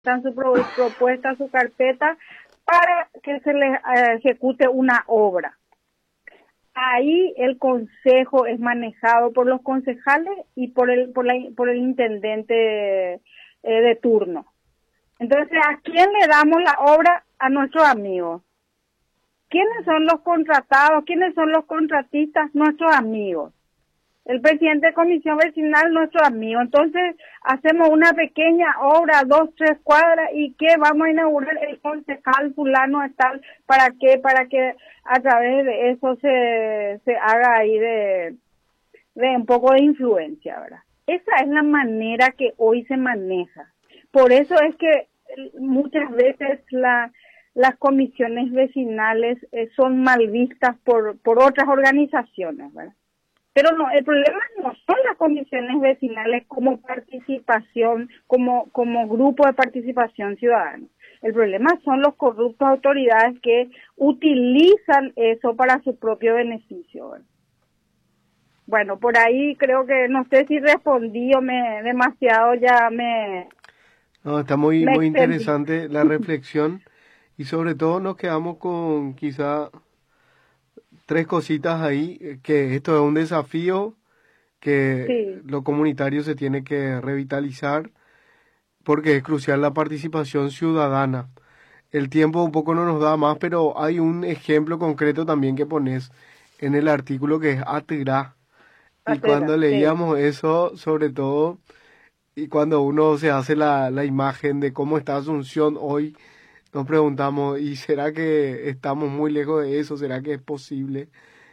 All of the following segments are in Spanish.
su propuesta, su carpeta, para que se les ejecute una obra. Ahí el consejo es manejado por los concejales y por el intendente de turno. Entonces, ¿a quién le damos la obra? A nuestros amigos. ¿Quiénes son los contratados? ¿Quiénes son los contratistas? Nuestros amigos. El presidente de comisión vecinal, nuestro amigo. Entonces, hacemos una pequeña obra, 2, 3 cuadras, y ¿qué? Vamos a inaugurar el concejal fulano tal, ¿para qué? Para que a través de eso se haga ahí de un poco de influencia, ¿verdad? Esa es la manera que hoy se maneja. Por eso es que muchas veces las comisiones vecinales son mal vistas por otras organizaciones, ¿verdad? Pero no, el problema no son las comisiones vecinales como participación, como grupo de participación ciudadana. El problema son los corruptos autoridades que utilizan eso para su propio beneficio, ¿verdad? Bueno, por ahí creo que, no sé si respondí o demasiado ya me... No, está muy interesante la reflexión y sobre todo nos quedamos con quizá 3 cositas ahí, que esto es un desafío, que lo comunitario se tiene que revitalizar porque es crucial la participación ciudadana. El tiempo un poco no nos da más, pero hay un ejemplo concreto también que pones en el artículo que es Atirá. Y cuando leíamos eso, sobre todo, y cuando uno se hace la imagen de cómo está Asunción hoy, nos preguntamos, ¿y será que estamos muy lejos de eso? ¿Será que es posible?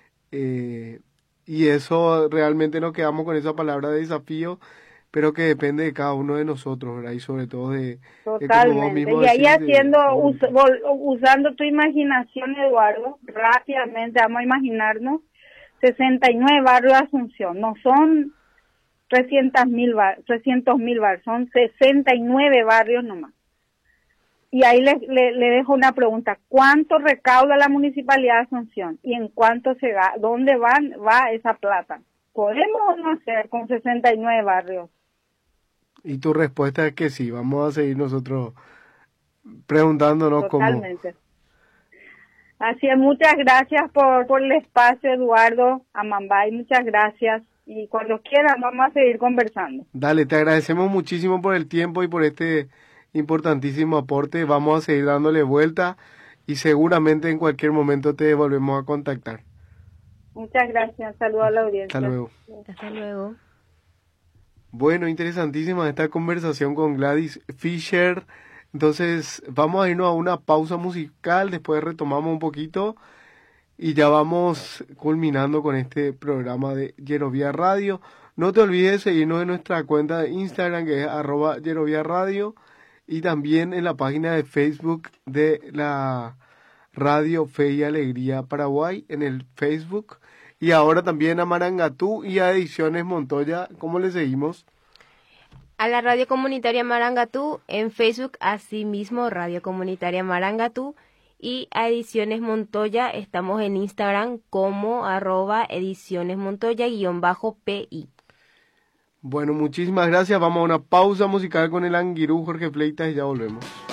Y eso realmente nos quedamos con esa palabra de desafío, pero que depende de cada uno de nosotros, ¿verdad? Y sobre todo de como vos mismo y ahí decís, usando tu imaginación, Eduardo, rápidamente vamos a imaginarnos 69 barrios de Asunción, no son 300.000 barrios, son 69 barrios nomás. Y ahí le dejo una pregunta: ¿cuánto recauda la Municipalidad de Asunción? ¿Y en cuánto dónde va esa plata? ¿Podemos o no hacer con 69 barrios? Y tu respuesta es que sí, vamos a seguir nosotros preguntándonos Totalmente. Así es, muchas gracias por el espacio, Eduardo Amambay, muchas gracias. Y cuando quieran vamos a seguir conversando. Dale, te agradecemos muchísimo por el tiempo y por este importantísimo aporte. Vamos a seguir dándole vuelta y seguramente en cualquier momento te volvemos a contactar. Muchas gracias. Saludos a la audiencia. Hasta luego. Hasta luego. Bueno, interesantísima esta conversación con Gladys Fischer. Entonces vamos a irnos a una pausa musical, después retomamos un poquito y ya vamos culminando con este programa de Yerovia Radio. No te olvides de seguirnos en nuestra cuenta de Instagram, que es @YeroviaRadio, y también en la página de Facebook de la Radio Fe y Alegría Paraguay, en el Facebook. Y ahora también a Marangatú y a Ediciones Montoya. ¿Cómo le seguimos? A la Radio Comunitaria Marangatú en Facebook, asimismo Radio Comunitaria Marangatú, y a Ediciones Montoya estamos en Instagram como @edicionesmontoya_PI. Bueno, muchísimas gracias. Vamos a una pausa musical con el Anguirú Jorge Fleitas y ya volvemos.